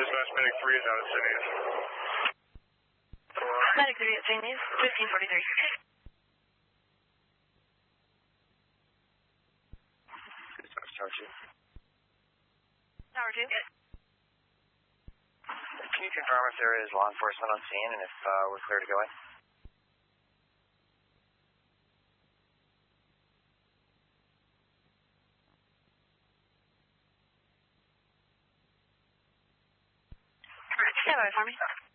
Dispatch Medic 3 is out at St. Anne's. Medic 3 at St. Anne's, 1543. Tower 2. Tower 2. Can you confirm if there is law enforcement on scene and if we're clear to go in? Stand by for me.